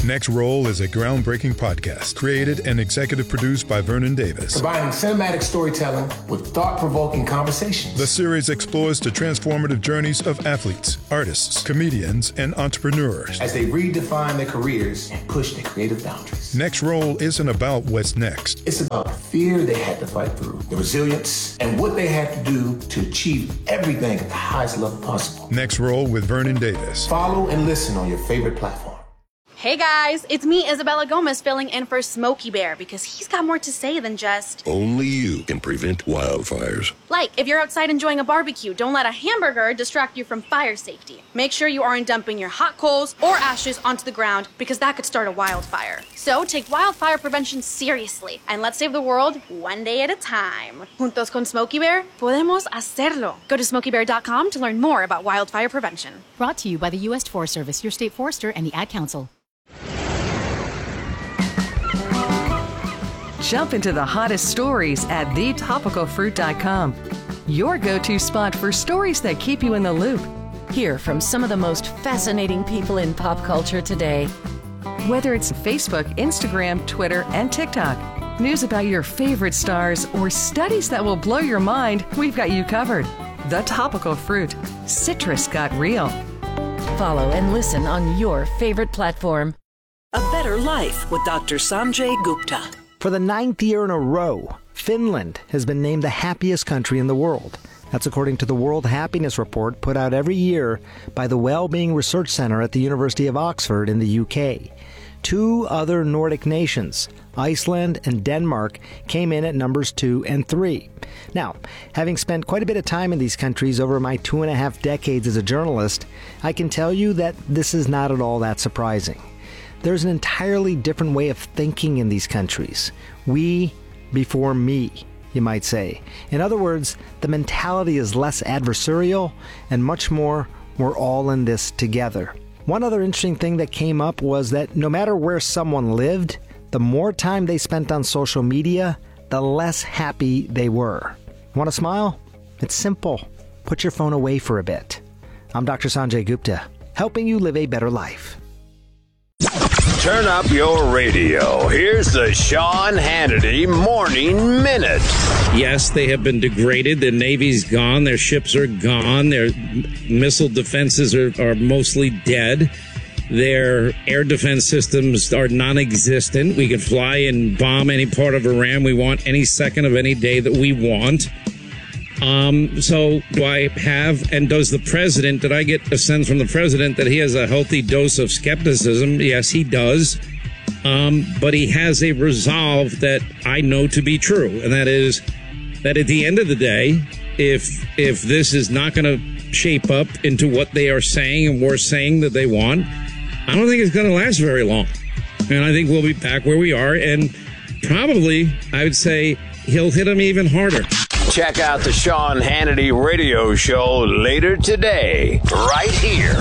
Next Roll is a groundbreaking podcast created and executive produced by Vernon Davis. Combining cinematic storytelling with thought-provoking conversations. The series explores the transformative journeys of athletes, artists, comedians, and entrepreneurs as they redefine their careers and push their creative boundaries. Next Roll isn't about what's next. It's about the fear they had to fight through, the resilience, and what they had to do to achieve everything at the highest level possible. Next Roll with Vernon Davis. Follow and listen on your favorite platform. Hey guys, it's me, Isabella Gomez, filling in for Smokey Bear because he's got more to say than just... Only you can prevent wildfires. Like, if you're outside enjoying a barbecue, don't let a hamburger distract you from fire safety. Make sure you aren't dumping your hot coals or ashes onto the ground because that could start a wildfire. So take wildfire prevention seriously and let's save the world one day at a time. Juntos con Smokey Bear, podemos hacerlo. Go to smokeybear.com to learn more about wildfire prevention. Brought to you by the U.S. Forest Service, your state forester, and the Ad Council. Jump into the hottest stories at thetopicalfruit.com. Your go-to spot for stories that keep you in the loop. Hear from some of the most fascinating people in pop culture today. Whether it's Facebook, Instagram, Twitter, and TikTok, news about your favorite stars, or studies that will blow your mind, we've got you covered. The Topical Fruit. Citrus got real. Follow and listen on your favorite platform. A Better Life with Dr. Sanjay Gupta. For the 9th year in a row, Finland has been named the happiest country in the world. That's according to the World Happiness Report put out every year by the Wellbeing Research Centre at the University of Oxford in the UK. 2 other Nordic nations, Iceland and Denmark, came in at numbers 2 and 3. Now, having spent quite a bit of time in these countries over my 2.5 decades as a journalist, I can tell you that this is not at all that surprising. There's an entirely different way of thinking in these countries. We before me, you might say. In other words, the mentality is less adversarial and much more, we're all in this together. One other interesting thing that came up was that no matter where someone lived, the more time they spent on social media, the less happy they were. Want to smile? It's simple. Put your phone away for a bit. I'm Dr. Sanjay Gupta, helping you live a better life. Turn up your radio. Here's the Sean Hannity Morning Minute. Yes, they have been degraded. Their Navy's gone. Their ships are gone. Their missile defenses are mostly dead. Their air defense systems are non-existent. We can fly and bomb any part of Iran we want any second of any day that we want. So do I have, and does the president, did I get a sense from the president that he has a healthy dose of skepticism? Yes, he does. But he has a resolve that I know to be true. And that is that at the end of the day, if this is not going to shape up into what they are saying and we're saying that they want, I don't think it's going to last very long. And I think we'll be back where we are. And probably, I would say, he'll hit them even harder. Check out the Sean Hannity radio show later today, right here.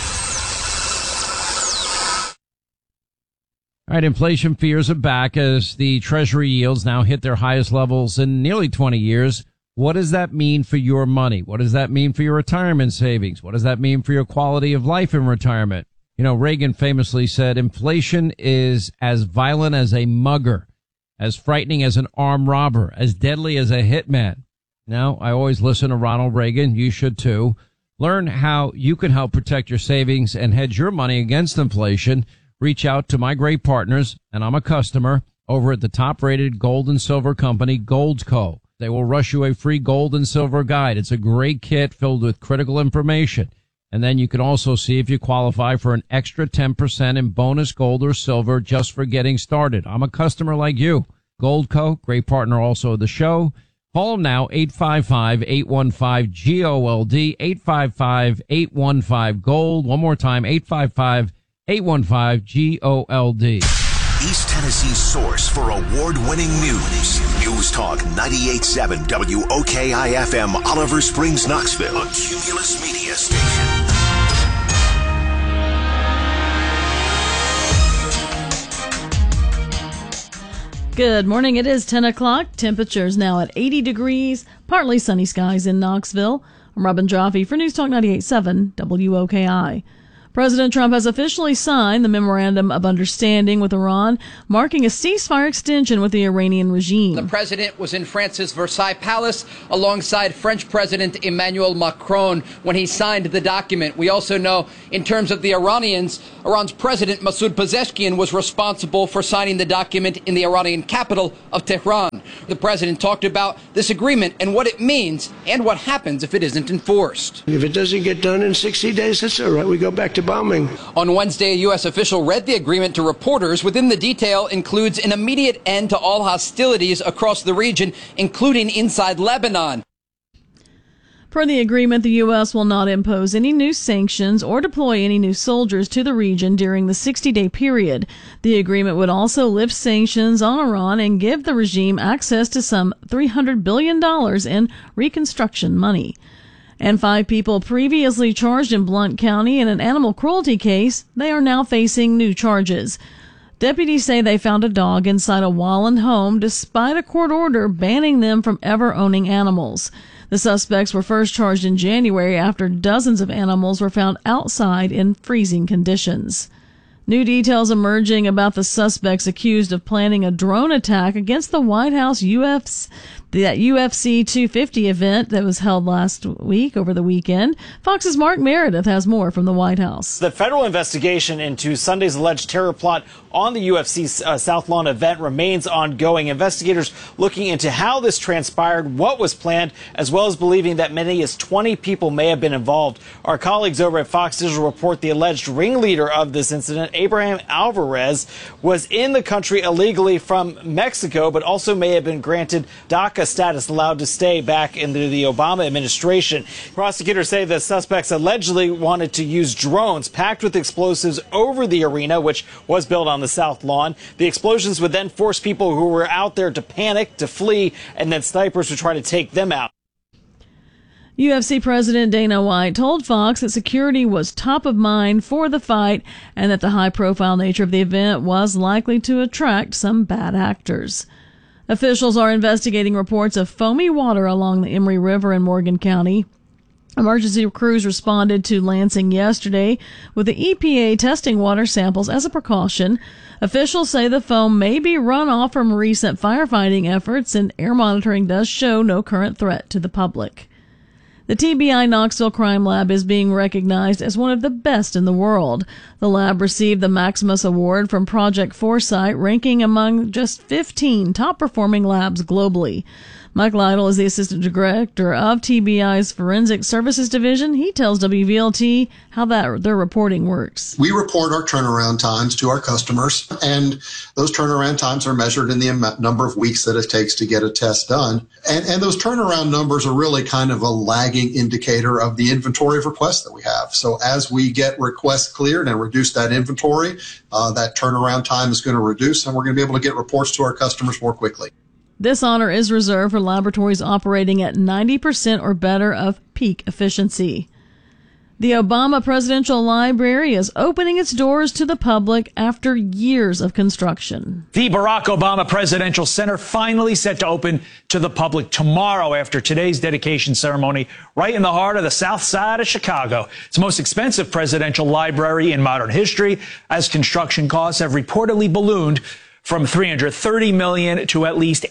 All right, inflation fears are back as the Treasury yields now hit their highest levels in nearly 20 years. What does that mean for your money? What does that mean for your retirement savings? What does that mean for your quality of life in retirement? You know, Reagan famously said, inflation is as violent as a mugger, as frightening as an armed robber, as deadly as a hitman. Now, I always listen to Ronald Reagan. You should too. Learn how you can help protect your savings and hedge your money against inflation. Reach out to my great partners, and I'm a customer, over at the top-rated gold and silver company, Goldco. They will rush you a free gold and silver guide. It's a great kit filled with critical information. And then you can also see if you qualify for an extra 10% in bonus gold or silver just for getting started. I'm a customer like you. Goldco, great partner also of the show. Call them now, 855-815-GOLD, 855-815-GOLD. One more time, 855-815-GOLD. East Tennessee's source for award-winning news. News Talk 98.7 WOKI-FM, Oliver Springs, Knoxville. A Cumulus Media Station. Good morning. It is 10 o'clock. Temperatures now at 80 degrees. Partly sunny skies in Knoxville. I'm Robin Jaffe for News Talk 98.7 WOKI. President Trump has officially signed the Memorandum of Understanding with Iran, marking a ceasefire extension with the Iranian regime. The president was in France's Versailles Palace alongside French President Emmanuel Macron when he signed the document. We also know, in terms of the Iranians, Iran's president Masoud Pezeshkian was responsible for signing the document in the Iranian capital of Tehran. The president talked about this agreement and what it means and what happens if it isn't enforced. If it doesn't get done in 60 days, that's all right. We go back to bombing. On Wednesday, a U.S. official read the agreement to reporters. Within the detail includes an immediate end to all hostilities across the region, including inside Lebanon. Per the agreement, the U.S. will not impose any new sanctions or deploy any new soldiers to the region during the 60-day period. The agreement would also lift sanctions on Iran and give the regime access to some $300 billion in reconstruction money. And 5 people previously charged in Blount County in an animal cruelty case, they are now facing new charges. Deputies say they found a dog inside a Walland home despite a court order banning them from ever owning animals. The suspects were first charged in January after dozens of animals were found outside in freezing conditions. New details emerging about the suspects accused of planning a drone attack against the White House that UFC 250 event that was held last week over the weekend. Fox's Mark Meredith has more from the White House. The federal investigation into Sunday's alleged terror plot on the UFC South Lawn event remains ongoing. Investigators looking into how this transpired, what was planned, as well as believing that many as 20 people may have been involved. Our colleagues over at Fox Digital report the alleged ringleader of this incident, Abraham Alvarez, was in the country illegally from Mexico, but also may have been granted DACA status, allowed to stay back in the Obama administration. Prosecutors say the suspects allegedly wanted to use drones packed with explosives over the arena, which was built on the South Lawn. The explosions would then force people who were out there to panic, to flee, and then snipers would try to take them out. UFC President Dana White told Fox that security was top of mind for the fight and that the high-profile nature of the event was likely to attract some bad actors. Officials are investigating reports of foamy water along the Emery River in Morgan County. Emergency crews responded to Lansing yesterday with the EPA testing water samples as a precaution. Officials say the foam may be runoff from recent firefighting efforts, and air monitoring does show no current threat to the public. The TBI Knoxville Crime Lab is being recognized as one of the best in the world. The lab received the Maximus Award from Project Foresight, ranking among just 15 top-performing labs globally. Mike Lytle is the assistant director of TBI's Forensic Services Division. He tells WVLT how their reporting works. We report our turnaround times to our customers, and those turnaround times are measured in the number of weeks that it takes to get a test done. And those turnaround numbers are really kind of a lagging indicator of the inventory of requests that we have. So as we get requests cleared and reduce that inventory, that turnaround time is going to reduce, and we're going to be able to get reports to our customers more quickly. This honor is reserved for laboratories operating at 90% or better of peak efficiency. The Obama Presidential Library is opening its doors to the public after years of construction. The Barack Obama Presidential Center finally set to open to the public tomorrow after today's dedication ceremony right in the heart of the South Side of Chicago. It's the most expensive presidential library in modern history, as construction costs have reportedly ballooned from $330 million to at least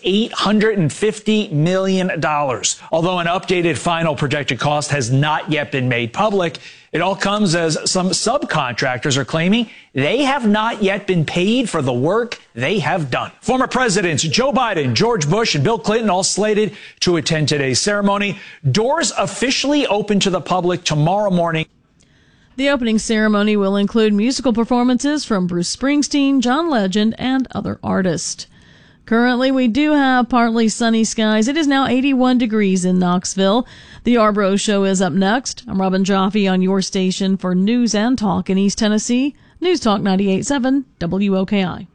$850 million. Although an updated final projected cost has not yet been made public, it all comes as some subcontractors are claiming they have not yet been paid for the work they have done. Former presidents Joe Biden, George Bush, and Bill Clinton all slated to attend today's ceremony. Doors officially open to the public tomorrow morning. The opening ceremony will include musical performances from Bruce Springsteen, John Legend, and other artists. Currently, we do have partly sunny skies. It is now 81 degrees in Knoxville. The Arbro Show is up next. I'm Robin Joffe on your station for News and Talk in East Tennessee. News Talk 98.7 WOKI.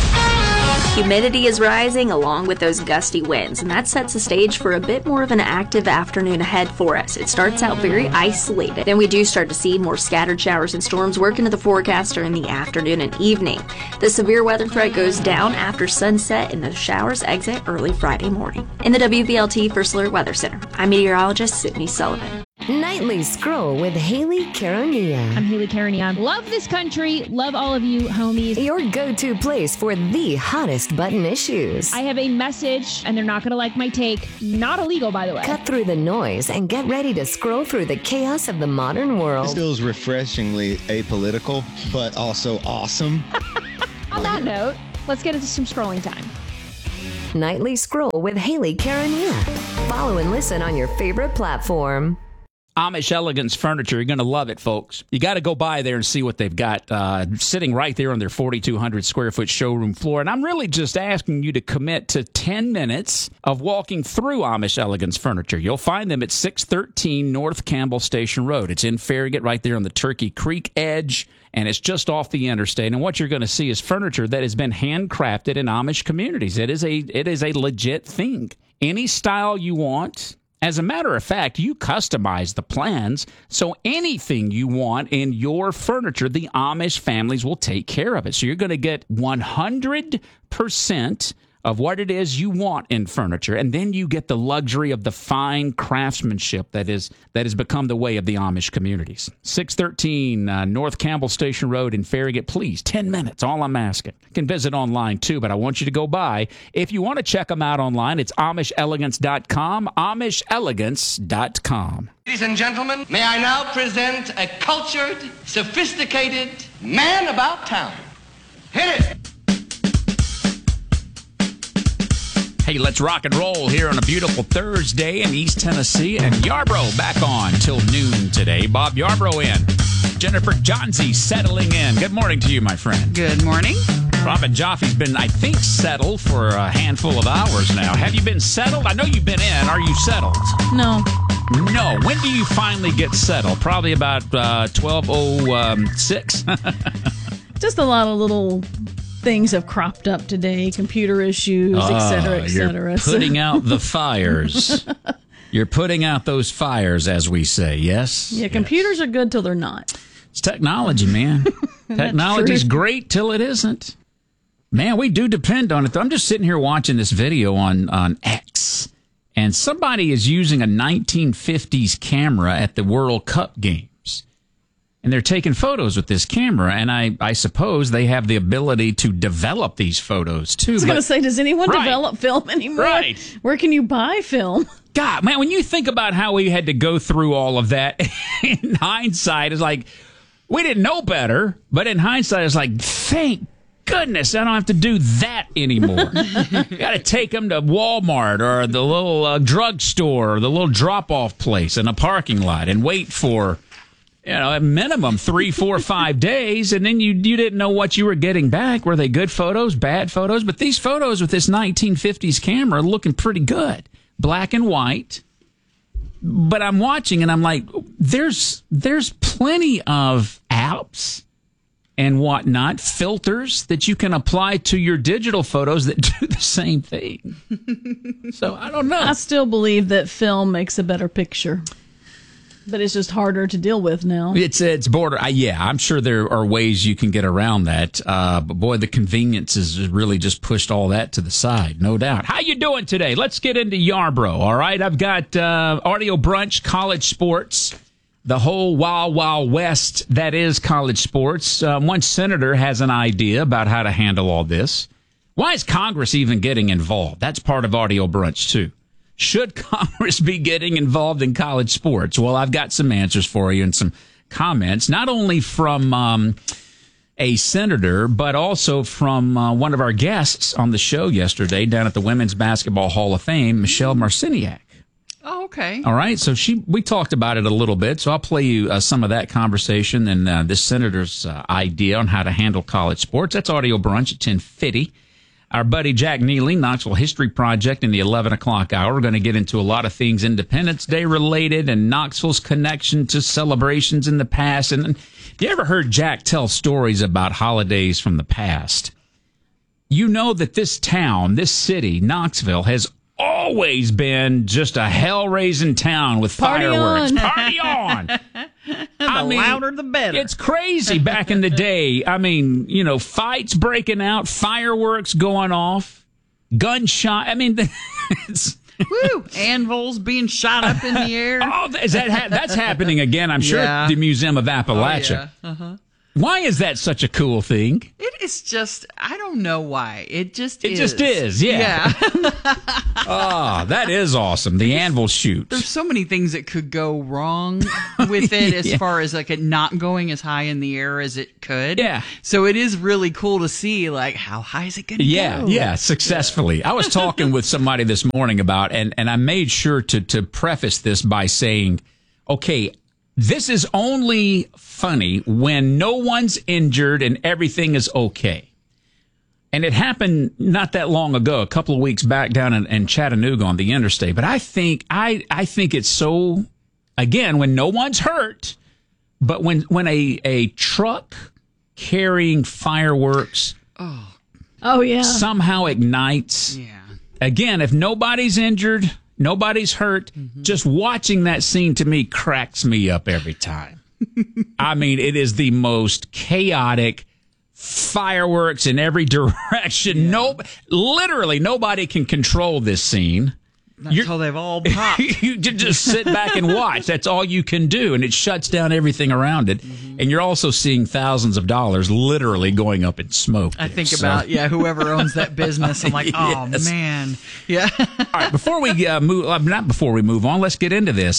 Humidity is rising along with those gusty winds, and that sets the stage for a bit more of an active afternoon ahead for us. It starts out very isolated. Then we do start to see more scattered showers and storms work into the forecast during the afternoon and evening. The severe weather threat goes down after sunset, and the showers exit early Friday morning. In the WVLT First Alert Weather Center, I'm meteorologist Sydney Sullivan. Nightly Scroll with Haley Caronia. I'm Haley Caronia. Love this country. Love all of you, homies. Your go-to place for the hottest button issues. I have a message, and they're not going to like my take. Not illegal, by the way. Cut through the noise and get ready to scroll through the chaos of the modern world. This feels refreshingly apolitical, but also awesome. On that note, let's get into some scrolling time. Nightly Scroll with Haley Caronia. Follow and listen on your favorite platform. Amish Elegance Furniture. You're going to love it, folks. You got to go by there and see what they've got sitting right there on their 4,200 square foot showroom floor. And I'm really just asking you to commit to 10 minutes of walking through Amish Elegance Furniture. You'll find them at 613 North Campbell Station Road. It's in Farragut, right there on the Turkey Creek edge, and it's just off the interstate. And what you're going to see is furniture that has been handcrafted in Amish communities. It is a legit thing. Any style you want. As a matter of fact, you customize the plans, so anything you want in your furniture, the Amish families will take care of it. So you're going to get 100% of what it is you want in furniture, and then you get the luxury of the fine craftsmanship that has become the way of the Amish communities. 613 North Campbell Station Road in Farragut. Please, 10 minutes, all I'm asking. You can visit online, too, but I want you to go by. If you want to check them out online, it's AmishElegance.com, AmishElegance.com. Ladies and gentlemen, may I now present a cultured, sophisticated man about town. Hit it! Hey, let's rock and roll here on a beautiful Thursday in East Tennessee. And Yarbrough back on till noon today. Bob Yarbrough in. Jennifer Johnsey settling in. Good morning to you, my friend. Good morning. Robin Joffe's been, I think, settled for a handful of hours now. Have you been settled? I know you've been in. Are you settled? No. No. When do you finally get settled? Probably about 12:06. Just a lot of little things have cropped up today, computer issues, et cetera, et cetera. You're putting out the fires. You're putting out those fires, as we say, yes? Yeah, computers are good till they're not. It's technology, man. Technology's great till it isn't. Man, we do depend on it, though. I'm just sitting here watching this video on X, and somebody is using a 1950s camera at the World Cup game. And they're taking photos with this camera, and I suppose they have the ability to develop these photos, too. I was going to say, does anyone develop film anymore? Right. Where can you buy film? God, man, when you think about how we had to go through all of that, in hindsight, it's like, we didn't know better, but in hindsight, it's like, thank goodness I don't have to do that anymore. Got to take them to Walmart or the little drugstore or the little drop-off place in a parking lot and wait for, at minimum 3, 4, 5 days, and then you didn't know what you were getting back. Were they good photos, bad photos? But these photos with this 1950s camera are looking pretty good. Black and white. But I'm watching, and I'm like, there's plenty of apps and whatnot, filters that you can apply to your digital photos that do the same thing. So I don't know. I still believe that film makes a better picture. But it's just harder to deal with now. It's border. Yeah, I'm sure there are ways you can get around that. But boy, the convenience has really just pushed all that to the side, no doubt. How you doing today? Let's get into Yarbrough. All right, I've got Audio Brunch, college sports, the whole wild, wild west that is college sports. One senator has an idea about how to handle all this. Why is Congress even getting involved? That's part of Audio Brunch too. Should Congress be getting involved in college sports? Well, I've got some answers for you and some comments, not only from a senator, but also from one of our guests on the show yesterday down at the Women's Basketball Hall of Fame, Michelle Marciniak. Oh, okay. All right. So we talked about it a little bit. So I'll play you some of that conversation and this senator's idea on how to handle college sports. That's Audio Brunch at 10:50. Our buddy Jack Neely, Knoxville History Project, in the 11 o'clock hour. We're going to get into a lot of things Independence Day related and Knoxville's connection to celebrations in the past. And you ever heard Jack tell stories about holidays from the past? You know that this town, this city, Knoxville, has always been just a hell-raising town with fireworks. Party on! The louder, the better. It's crazy back in the day. I mean, fights breaking out, fireworks going off, gunshot. I mean, Woo! Anvils being shot up in the air. Oh, is that's happening again, I'm sure, at the Museum of Appalachia. Oh, yeah. Uh-huh. Why is that such a cool thing? It is just, I don't know why. It just is. It just is, yeah. Oh, that is awesome. The anvil shoot. There's so many things that could go wrong with it as far as like it not going as high in the air as it could. Yeah. So it is really cool to see like how high is it going to go? Yeah, successfully. I was talking with somebody this morning about, and I made sure to preface this by saying, okay, this is only funny when no one's injured and everything is okay. And it happened not that long ago, a couple of weeks back down in Chattanooga on the interstate. But I think it's so, again, when no one's hurt, but when a truck carrying fireworks somehow ignites. Yeah. Again, if nobody's injured, nobody's hurt, just watching that scene to me cracks me up every time. I mean, it is the most chaotic fireworks in every direction. Yeah. Literally, nobody can control this scene. Until they've all popped. You just sit back and watch. That's all you can do, and it shuts down everything around it. And you're also seeing thousands of dollars literally going up in smoke. I think about whoever owns that business. I'm like, oh man, yeah. All right, before we move on, let's get into this.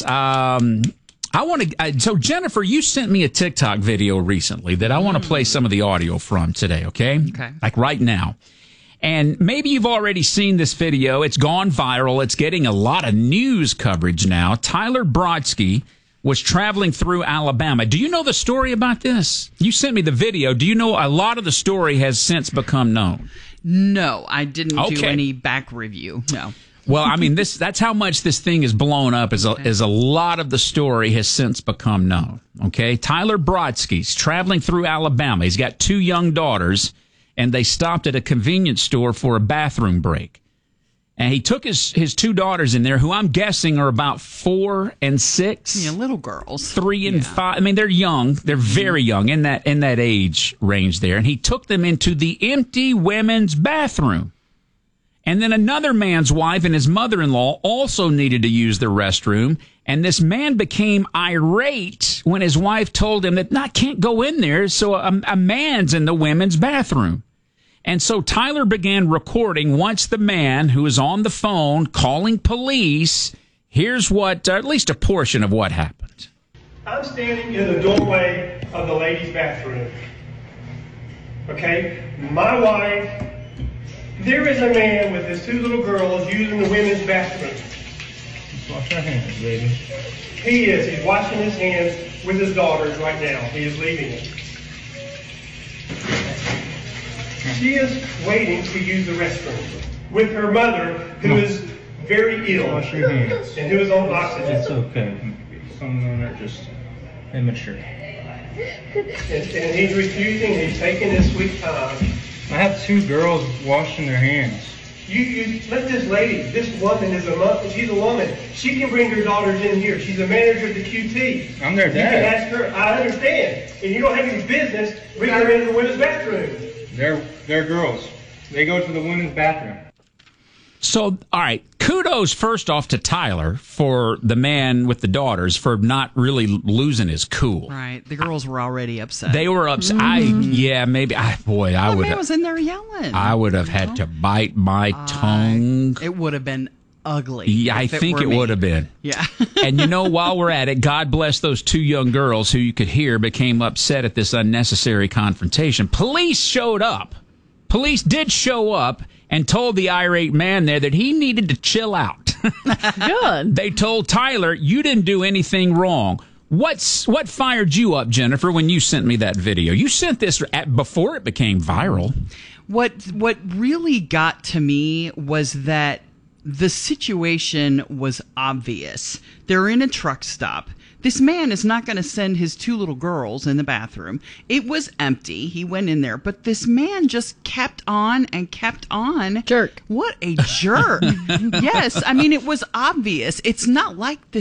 So Jennifer, you sent me a TikTok video recently that I want to play some of the audio from today. Okay. Like right now. And maybe you've already seen this video. It's gone viral. It's getting a lot of news coverage now. Tyler Brodsky was traveling through Alabama. Do you know the story about this? You sent me the video. Do you know a lot of the story has since become known? No, I didn't do any back review. No. Well, I mean, that's how much this thing is blown up is a lot of the story has since become known. Okay. Tyler Brodsky's traveling through Alabama. He's got 2 young daughters, and they stopped at a convenience store for a bathroom break. And he took his 2 daughters in there, who I'm guessing are about 4 and 6. Yeah, little girls. 3 and 5. I mean, they're young. They're very young in that age range there. And he took them into the empty women's bathroom. And then another man's wife and his mother-in-law also needed to use the restroom. And this man became irate when his wife told him that, I can't go in there. So a man's in the women's bathroom. And so Tyler began recording once the man, who was on the phone calling police, here's what, at least a portion of what happened. I'm standing in the doorway of the ladies' bathroom. Okay? My wife, there is a man with his 2 little girls using the women's bathroom. Wash your hands, baby. He is. He's washing his hands with his daughters right now. He is leaving it. She is waiting to use the restroom with her mother, who is very ill. Wash your hands. And who is on oxygen. It's okay. Some of them are just immature. And he's refusing. He's taking his sweet time. I have 2 girls washing their hands. You let this lady, this woman is she's a woman. She can bring her daughters in here. She's a manager at the QT. I'm their dad. You can ask her. I understand. And you don't have any business bringing her into the women's bathroom. They're girls. They go to the women's bathroom. So, all right, kudos first off to Tyler, for the man with the daughters, for not really losing his cool. Right. The girls were already upset. They were upset. I would have. Man was in there yelling. I would have had to bite my tongue. It would have been ugly. Yeah, I think it would have been. Yeah. And while we're at it, God bless those 2 young girls who you could hear became upset at this unnecessary confrontation. Police showed up. Police did show up and told the irate man there that he needed to chill out. Good. They told Tyler, you didn't do anything wrong. What fired you up, Jennifer, when you sent me that video? You sent this before it became viral. What really got to me was that the situation was obvious. They're in a truck stop. This man is not going to send his 2 little girls in the bathroom. It was empty. He went in there. But this man just kept on and kept on. Jerk. What a jerk. Yes. I mean, it was obvious. It's not like this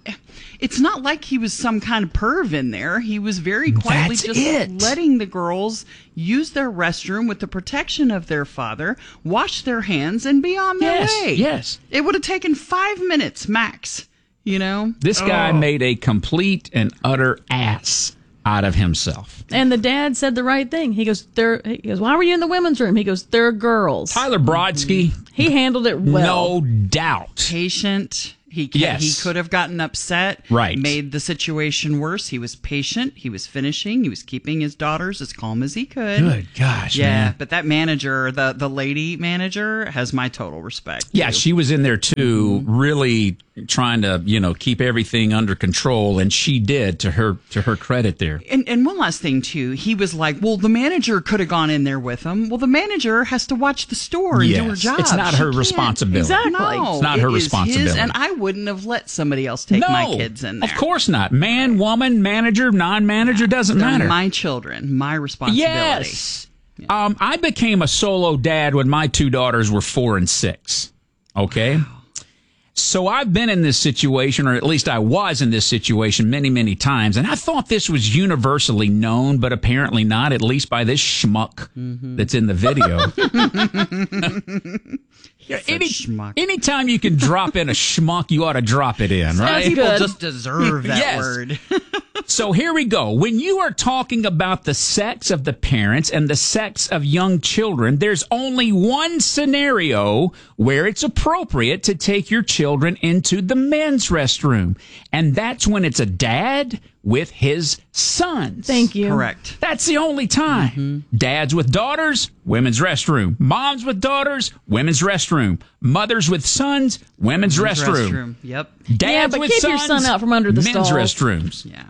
it's not like he was some kind of perv in there. He was very quietly letting the girls use their restroom with the protection of their father, wash their hands, and be on their way. Yes. It would have taken 5 minutes max, This guy made a complete and utter ass out of himself. And the dad said the right thing. He goes, why were you in the women's room? He goes, they're girls. Tyler Brodsky. He handled it well. No doubt. Patient. He could have gotten upset, made the situation worse. He was patient. He was finishing. He was keeping his daughters as calm as he could. Good gosh, man. But that manager, the lady manager, has my total respect. Yeah, she was in there too, really trying to, keep everything under control, and she did, to her credit there. And one last thing too, he was like, well, the manager could have gone in there with him. Well, the manager has to watch the store and do her job. It's not her responsibility. Exactly. No, it's not her responsibility. And I wouldn't have let somebody else take my kids in there. Of course not. Man, woman, manager, non-manager, doesn't matter. My children, my responsibility. Yes. Yeah. I became a solo dad when my 2 daughters were 4 and 6. Okay. Wow. So I've been in this situation, or at least I was in this situation many, many times, and I thought this was universally known, but apparently not, at least by this schmuck that's in the video. Anytime you can drop in a schmuck, you ought to drop it in, right? People just deserve that word. So here we go. When you are talking about the sex of the parents and the sex of young children, there's only one scenario where it's appropriate to take your children into the men's restroom. And that's when it's a dad with his sons. Thank you. Correct. That's the only time. Dads with daughters, women's restroom. Moms with daughters, women's restroom. Mothers with sons, women's restroom. Yep. Dads but with keep sons, your son out from under the men's stalls. restrooms. Yeah.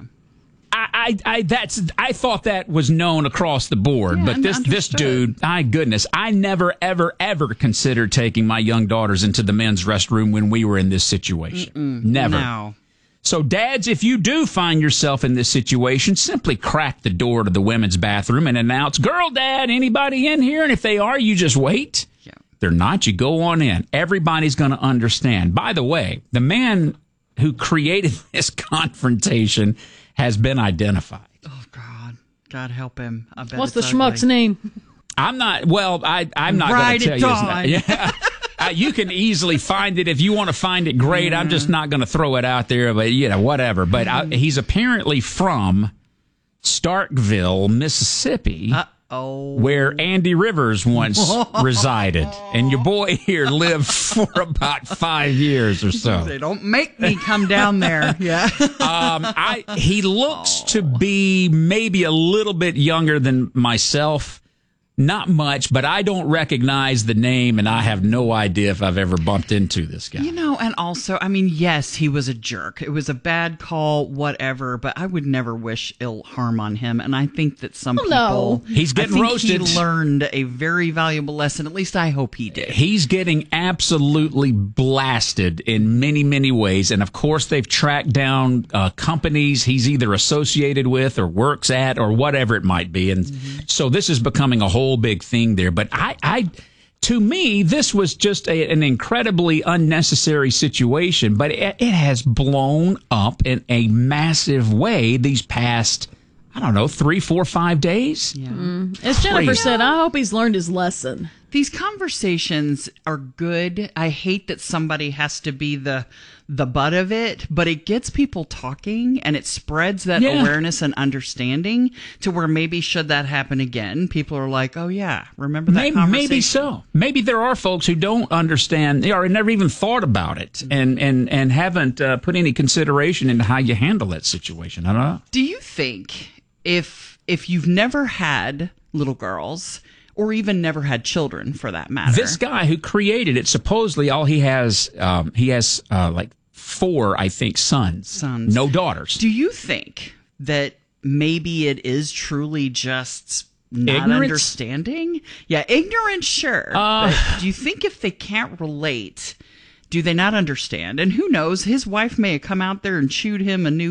I thought that was known across the board, but this dude, my goodness, I never, ever, ever considered taking my young daughters into the men's restroom when we were in this situation. Never. No. So, dads, if you do find yourself in this situation, simply crack the door to the women's bathroom and announce, "Girl, Dad, anybody in here?" And if they are, you just wait. Yeah. If they're not, you go on in. Everybody's going to understand. By the way, the man who created this confrontation has been identified. Oh, God. God help him. I bet What's the it's schmuck's ugly. name? I'm not going to tell you his name. Yeah. You can easily find it if you want to find it. Great. I'm just not going to throw it out there, but whatever. But he's apparently from Starkville, Mississippi, where Andy Rivers once resided, and your boy here lived for about 5 years or so. They don't make me come down there. Yeah. He looks to be maybe a little bit younger than myself. Not much, but I don't recognize the name, and I have no idea if I've ever bumped into this guy. And also, yes, he was a jerk. It was a bad call, whatever, but I would never wish ill harm on him. And I think that some people... He's getting roasted. He learned a very valuable lesson. At least I hope he did. He's getting absolutely blasted in many, many ways. And, of course, they've tracked down companies he's either associated with or works at or whatever it might be. And so this is becoming a whole big thing there. But to me, this was just an incredibly unnecessary situation, but it has blown up in a massive way these past, 3, 4, 5 days. Yeah. As Jennifer said, I hope he's learned his lesson. These conversations are good. I hate that somebody has to be the butt of it, but it gets people talking and it spreads that awareness and understanding to where maybe should that happen again, people are like, oh yeah, remember that conversation? Maybe so. Maybe there are folks who don't understand or never even thought about it and haven't put any consideration into how you handle that situation. I don't know. Do you think if you've never had little girls or even never had children for that matter. This guy who created it, supposedly all he has like 4, I think, sons. No daughters. Do you think that maybe it is truly just not ignorance? Understanding? Yeah, ignorance, sure. But do you think if they can't relate, do they not understand? And who knows, his wife may have come out there and chewed him a new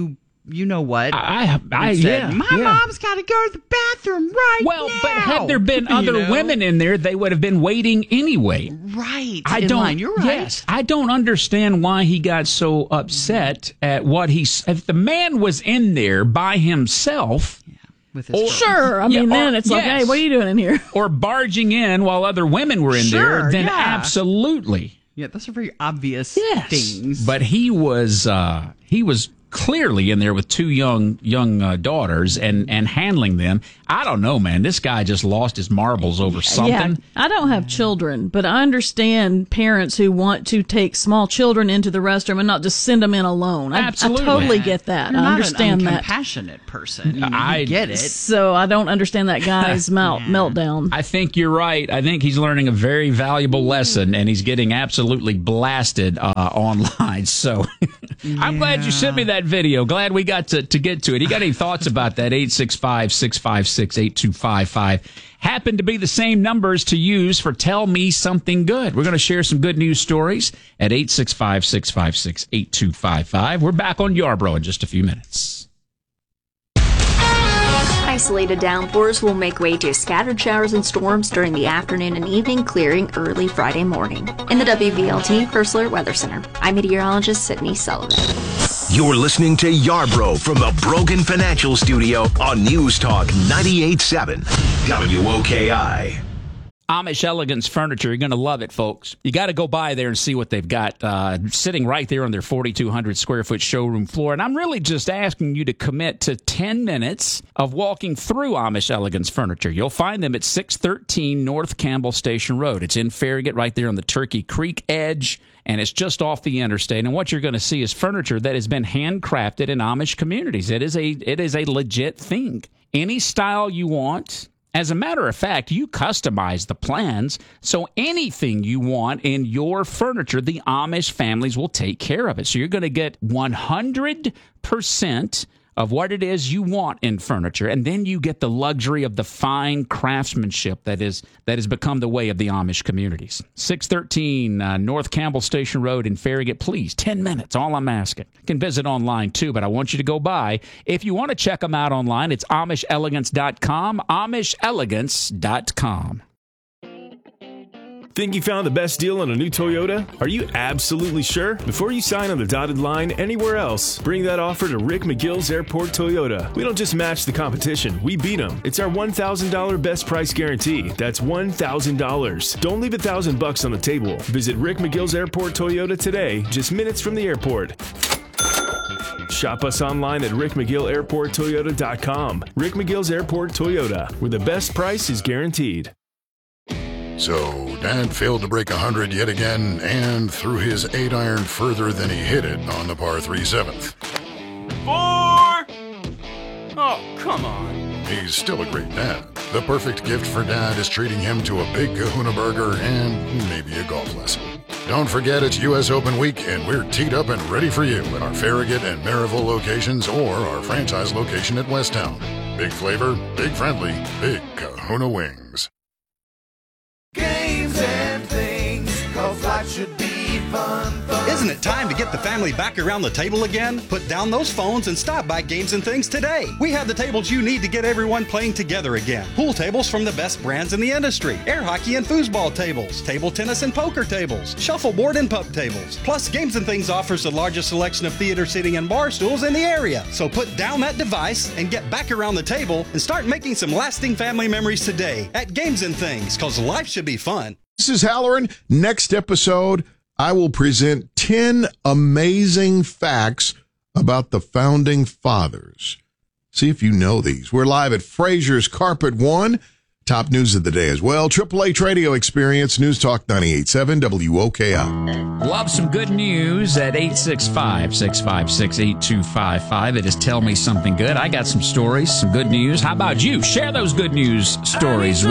you know what? I said, yeah. My mom's got to go to the bathroom right now. But had there been other women in there, they would have been waiting anyway. Right. You're right. Yes, I don't understand why he got so upset at what if the man was in there by himself. Sure. I mean, then it's like, hey, what are you doing in here? Or barging in while other women were in there, then absolutely. Yeah, those are very obvious things. But he was clearly in there with two young daughters and handling them. I don't know, man. This guy just lost his marbles over something. Yeah, I don't have children, but I understand parents who want to take small children into the restroom and not just send them in alone. Absolutely. I totally get that. You're I understand not that. a compassionate person. I get it. So I don't understand that guy's meltdown. I think you're right. I think he's learning a very valuable lesson, and he's getting absolutely blasted online. So I'm glad you sent me that video. Glad we got to get to it. You got any thoughts about that? 865-656-8255. Happen to be the same numbers to use for Tell Me Something Good. We're going to share some good news stories at 865-656-8255. We're back on Yarbrough in just a few minutes. Isolated downpours will make way to scattered showers and storms during the afternoon and evening, clearing early Friday morning. In the WVLT First Alert Weather Center, I'm meteorologist Sydney Sullivan. You're listening to Yarbrough from the Brogan Financial Studio on News Talk 98.7 WOKI. Amish Elegance Furniture. You're going to love it, folks. You got to go by there and see what they've got sitting right there on their 4,200 square foot showroom floor. And I'm really just asking you to commit to 10 minutes of walking through Amish Elegance Furniture. You'll find them at 613 North Campbell Station Road. It's in Farragut, right there on the Turkey Creek edge, and it's just off the interstate. And what you're going to see is furniture that has been handcrafted in Amish communities. It is a legit thing. Any style you want. As a matter of fact, you customize the plans, so anything you want in your furniture, the Amish families will take care of it. So you're going to get 100% of what it is you want in furniture, and then you get the luxury of the fine craftsmanship that has become the way of the Amish communities. 613 North Campbell Station Road in Farragut. Please, 10 minutes, all I'm asking. You can visit online too, but I want you to go by. If you want to check them out online, it's AmishElegance.com, AmishElegance.com. Think you found the best deal on a new Toyota? Are you absolutely sure? Before you sign on the dotted line anywhere else, bring that offer to Rick McGill's Airport Toyota. We don't just match the competition, we beat them. It's our $1,000 best price guarantee. That's $1,000. Don't leave $1,000 on the table. Visit Rick McGill's Airport Toyota today, just minutes from the airport. Shop us online at rickmcgillairporttoyota.com. Rick McGill's Airport Toyota, where the best price is guaranteed. So, Dad failed to break 100 yet again and threw his 8-iron further than he hit it on the par 3 7th. 4! Oh, come on. He's still a great dad. The perfect gift for Dad is treating him to a big kahuna burger and maybe a golf lesson. Don't forget it's U.S. Open Week, and we're teed up and ready for you at our Farragut and Maryville locations or our franchise location at Westtown. Big flavor, big friendly, big kahuna wings. Games and things, 'cause life should be fun. Isn't it time to get the family back around the table again? Put down those phones and stop by Games and Things today. We have the tables you need to get everyone playing together again. Pool tables from the best brands in the industry. Air hockey and foosball tables. Table tennis and poker tables. Shuffleboard and puck tables. Plus, Games and Things offers the largest selection of theater seating and bar stools in the area. So put down that device and get back around the table and start making some lasting family memories today at Games and Things, because life should be fun. This is Halloran. Next episode, I will present 10 amazing facts about the Founding Fathers. See if you know these. We're live at Frazier's Carpet One. Top news of the day as well. Triple H Radio Experience, News Talk 98.7 WOKI. Love some good news at 865-656-8255. It is Tell Me Something Good. I got some stories, some good news. How about you? Share those good news stories